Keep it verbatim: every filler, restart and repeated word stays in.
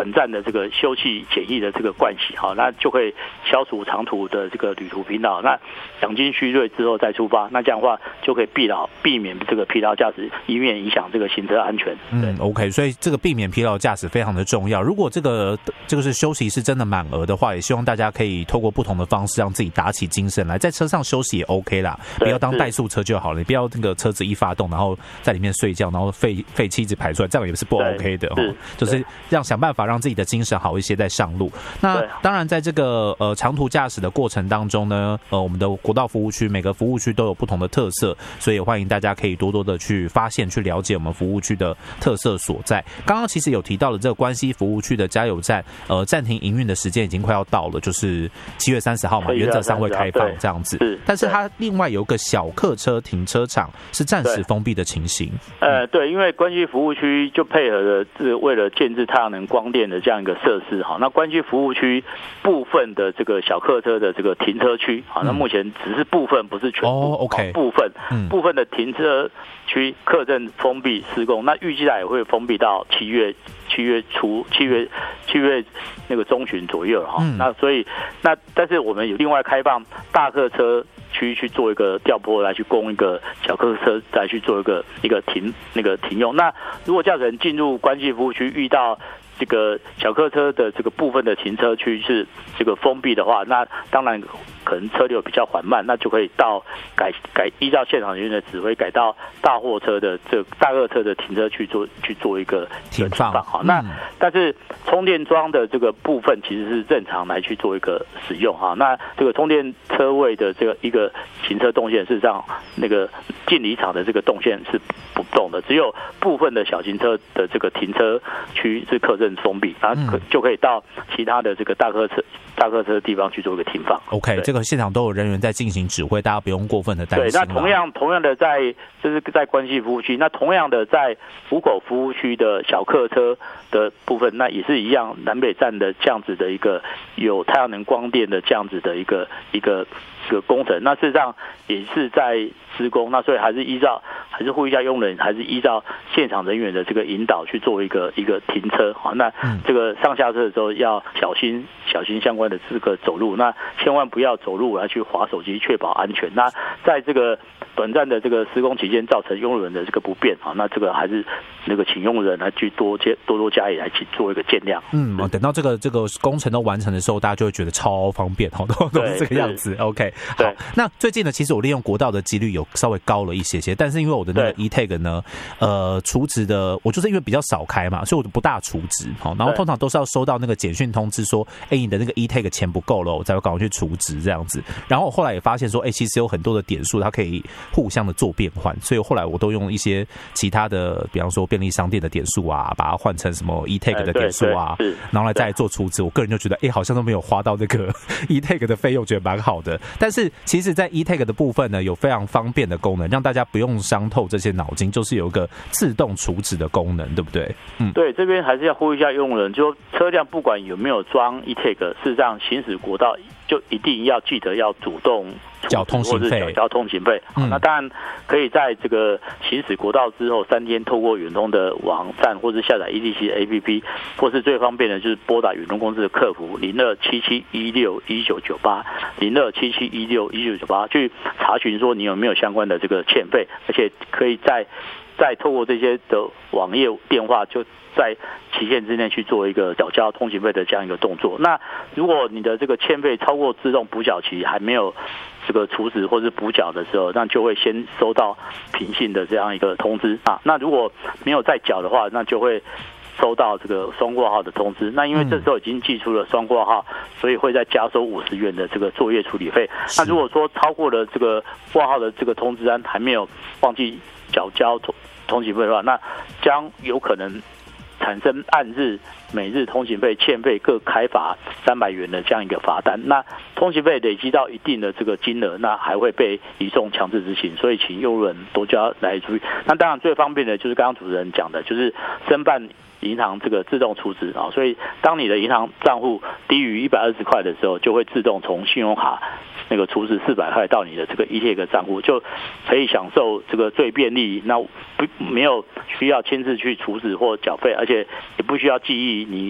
短暂的这个休憩检疫的这个惯习，好，那就会消除长途的这个旅途疲劳。那养精蓄锐之后再出发，那这样的话就可以避劳避免这个疲劳驾驶，以免影响这个行车安全。 嗯 ，OK， 所以这个避免疲劳驾驶非常的重要。如果这个这个是休息是真的满额的话，也希望大家可以透过不同的方式让自己打起精神来，在车上休息也 OK 啦，不要当怠速车就好了，你不要那个车子一发动，然后在里面睡觉，然后废废气一直排出来，这样也是不 OK 的。哦，就是让想办法让自己的精神好一些再上路。那当然，在这个呃长途驾驶的过程当中呢，呃，我们的国道服务区每个服务区都有不同的特色，所以也欢迎大家可以多多的去发现、去了解我们服务区的特色所在。刚刚其实有提到了这个关西服务区的加油站，呃，暂停营运的时间已经快要到了，就是七月三十号嘛，原则上会开放这样子。但是它另外有个小客车停车场是暂时封闭的情形。 呃，对，因为关西服务区就配合了是为了建制太阳能光电的这样一个设施，好，那关西服务区部分的这个小客车的这个停车区，好，那目前只是部分，不是全部，哦 ，OK， 部分，嗯，部分的停车区客正封闭施工，那预计来也会封闭到七月七月初七月七月那个中旬左右哈，嗯，那所以那但是我们有另外开放大客车区去做一个调拨来去供一个小客车再去做一个一个停那个停用。那如果驾驶人进入关系服务区遇到这个小客车的这个部分的停车区是这个封闭的话，那当然可能车流比较缓慢，那就可以到改改依照现场人员的指挥改到大货车的这大客车的停车区做去做一个停放。 好，那但是充电桩的这个部分其实是正常来去做一个使用哈。那这个充电车位的这个一个行车动线，事实上那个进离场的这个动线是不动的，只有部分的小型车的这个停车区是客正封闭，然后就可以到其他的这个大客车大客车的地方去做一个停放。 OK， 这个现场都有人员在进行指挥，大家不用过分的担心。 对，那同样同样的在就是在关系服务区，那同样的在湖口服务区的小客车的部分，那也是一样，南北站的这样子的一个有太阳能光电的这样子的一个一个这个工程，那事实上也是在施工，那所以还是依照还是呼吁一下用人，还是依照现场人员的这个引导去做一个一个停车。好，那这个上下车的时候要小心小心相关的这个走路，那千万不要走路来去滑手机，确保安全。那在这个短暂的这个施工期间造成用路人的这个不便，好，那这个还是那个请用路人来去多加多多加以来去做一个见谅。 嗯，等到这个这个工程都完成的时候，大家就会觉得超方便，好，都都是这个样子。OK， 好，那最近呢，其实我利用国道的几率有稍微高了一些些，但是因为我的那个 E-Tag 呢，呃，储值的我就是因为比较少开嘛，所以我就不大储值，好，然后通常都是要收到那个简讯通知说，哎，你的那个 E-Tag 钱不够了，我才会赶快去储值这样子。然后我后来也发现说，哎，其实有很多的点数它可以互相的做变换，所以后来我都用一些其他的，比方说便利商店的点数啊，把它换成什么 E-Tag 的点数啊，然后来再来做储值。我个人就觉得，哎，好像都没有花到那个 E-Tag 的费用，觉得蛮好的。但是其实，在 E-Tag 的部分呢，有非常方便的功能，让大家不用伤透这些脑筋，就是有一个自动储值的功能，对不对？嗯， 对，这边还是要呼吁一下用人，就车辆不管有没有装 E-Tag， 事实上行驶国道就一定要记得要主动缴通行费， 缴通行费。嗯，那当然可以在这个行驶国道之后三天，透过远通的网站，或是下载 E T C A P P， 或是最方便的就是拨打远通公司的客服零二七七一六一九九八零二七七一六一九九八去查询说你有没有相关的这个欠费，而且可以在再透过这些的网页电话就在期限之内去做一个缴交通行费的这样一个动作。那如果你的这个欠费超过自动补缴期还没有这个储值或是补缴的时候，那就会先收到平信的这样一个通知啊。那如果没有再缴的话，那就会收到这个双挂号的通知。那因为这时候已经寄出了双挂号，所以会再加收五十元的这个作业处理费。那如果说超过了这个挂号的这个通知单还没有忘记缴交通行费的话，那将有可能产生按日、每日通行费欠费各开罚三百元的这样一个罚单。那通行费累积到一定的这个金额，那还会被移送强制执行。所以请用路人多加来注意。那当然最方便的就是刚刚主持人讲的，就是申办银行这个自动储值啊。所以当你的银行账户低于一百二十块的时候，就会自动从信用卡那个储值四百块到你的这个 E-Tag 账户，就可以享受这个最便利，那不没有需要亲自去储值或缴费，而且也不需要记忆你